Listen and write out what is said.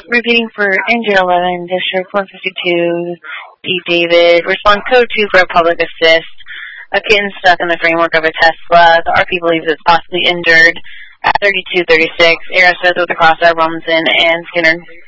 Repeating for NJ11, District 152, Steve David. Response code 2 for a public assist. A kitten stuck in the framework of a Tesla. The RP believes it's possibly injured. At 3236, Aerosmith with the crosshair Robinson and Skinner